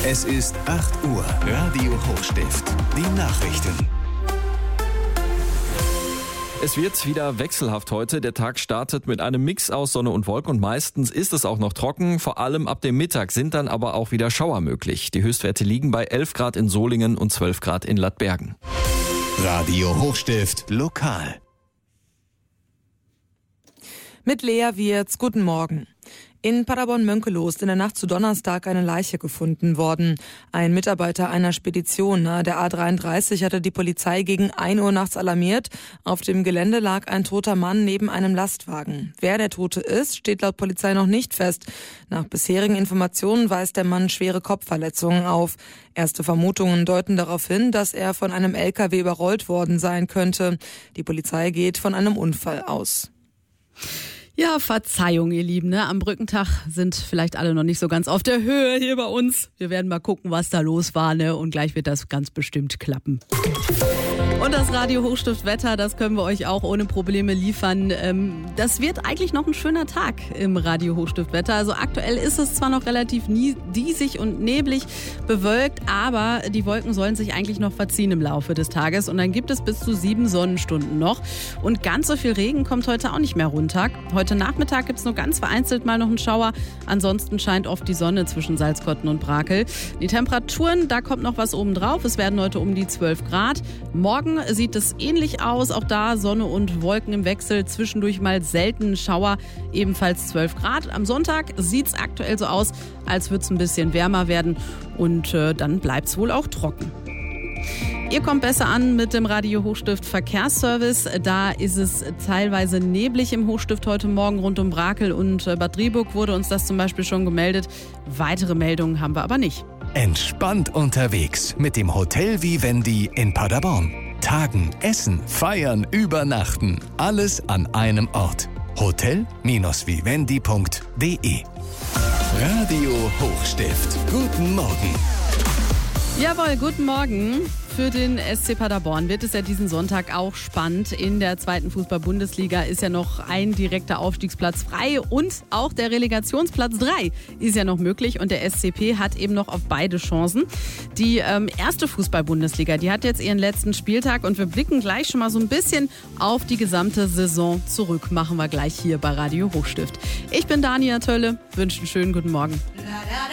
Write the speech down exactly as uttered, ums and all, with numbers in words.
Es ist acht Uhr. Radio Hochstift. Die Nachrichten. Es wird wieder wechselhaft heute. Der Tag startet mit einem Mix aus Sonne und Wolken und meistens ist es auch noch trocken. Vor allem ab dem Mittag sind dann aber auch wieder Schauer möglich. Die Höchstwerte liegen bei elf Grad in Solingen und zwölf Grad in Lattbergen. Radio Hochstift lokal. Mit Lea Wirz, guten Morgen. In Paderborn-Mönkeloh ist in der Nacht zu Donnerstag eine Leiche gefunden worden. Ein Mitarbeiter einer Spedition nahe der A dreiunddreißig hatte die Polizei gegen ein Uhr nachts alarmiert. Auf dem Gelände lag ein toter Mann neben einem Lastwagen. Wer der Tote ist, steht laut Polizei noch nicht fest. Nach bisherigen Informationen weist der Mann schwere Kopfverletzungen auf. Erste Vermutungen deuten darauf hin, dass er von einem L K W überrollt worden sein könnte. Die Polizei geht von einem Unfall aus. Ja, Verzeihung, ihr Lieben, ne? Am Brückentag sind vielleicht alle noch nicht so ganz auf der Höhe hier bei uns. Wir werden mal gucken, was da los war, ne? Und gleich wird das ganz bestimmt klappen. Und das Radio Hochstift Wetter, das können wir euch auch ohne Probleme liefern. Ähm, das wird eigentlich noch ein schöner Tag im Radio Hochstift Wetter. Also aktuell ist es zwar noch relativ diesig und neblig bewölkt, aber die Wolken sollen sich eigentlich noch verziehen im Laufe des Tages. Und dann gibt es bis zu sieben Sonnenstunden noch. Und ganz so viel Regen kommt heute auch nicht mehr runter. Heute Nachmittag gibt es nur ganz vereinzelt mal noch einen Schauer. Ansonsten scheint oft die Sonne zwischen Salzkotten und Brakel. Die Temperaturen, da kommt noch was oben drauf. Es werden heute um die zwölf Grad. Morgen sieht es ähnlich aus. Auch da Sonne und Wolken im Wechsel. Zwischendurch mal selten Schauer. Ebenfalls zwölf Grad. Am Sonntag sieht es aktuell so aus, als würde es ein bisschen wärmer werden. Und äh, dann bleibt es wohl auch trocken. Ihr kommt besser an mit dem Radio Hochstift Verkehrsservice. Da ist es teilweise neblig im Hochstift heute Morgen rund um Brakel und Bad Driburg wurde uns das zum Beispiel schon gemeldet. Weitere Meldungen haben wir aber nicht. Entspannt unterwegs mit dem Hotel Vivendi in Paderborn. Tagen, essen, feiern, übernachten. Alles an einem Ort. hotel Vivendi punkt de. Radio Hochstift. Guten Morgen. Jawohl, guten Morgen. Für den S C Paderborn wird es ja diesen Sonntag auch spannend. In der zweiten Fußball-Bundesliga ist ja noch ein direkter Aufstiegsplatz frei und auch der Relegationsplatz drei ist ja noch möglich und der S C P hat eben noch auf beide Chancen. Die ähm, erste Fußball-Bundesliga, die hat jetzt ihren letzten Spieltag und wir blicken gleich schon mal so ein bisschen auf die gesamte Saison zurück. Machen wir gleich hier bei Radio Hochstift. Ich bin Dania Tölle, wünsche einen schönen guten Morgen.